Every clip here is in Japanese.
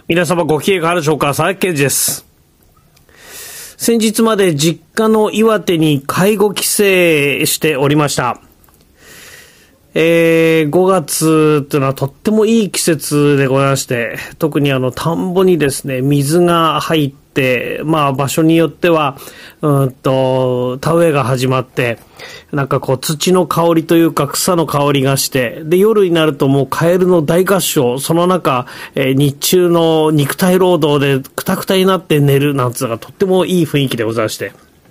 皆様ご機嫌があるでしょうか。佐々木健二です。先日まで実家の岩手に介護帰省しておりました。5月っていうのはとってもいい季節でございまして、特に田んぼにですね、水が入って、場所によっては、田植えが始まって、なんかこう土の香りというか草の香りがして、で、夜になるともうカエルの大合唱、その中、日中の肉体労働でクタクタになって寝るなんつうのがとってもいい雰囲気でございまして。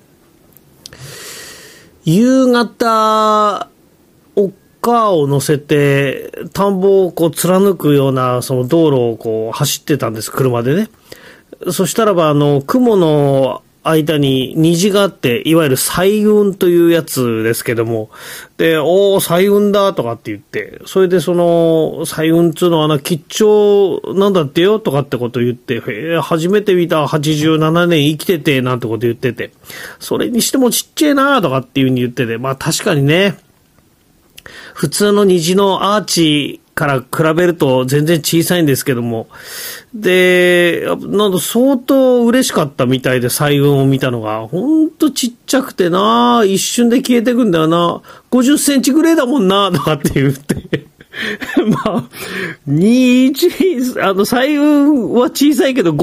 夕方、カーを乗せて田んぼをこう貫くようなその道路をこう走ってたんです、車でね。そしたらば雲の間に虹があって、いわゆる彩雲というやつですけども、で、彩雲だとかって言って、それでその彩雲っていうのは吉兆なんだってよとかってことを言って、初めて見た87年生きててなんてこと言ってて、それにしてもちっちゃいなとかっていう風に言ってて、確かにね、普通の虹のアーチから比べると全然小さいんですけども、で、なんか相当嬉しかったみたいで、彩雲を見たのがほんとちっちゃくてな、一瞬で消えてくんだよな、50センチぐらいだもんなとかって言って彩雲は小さいけど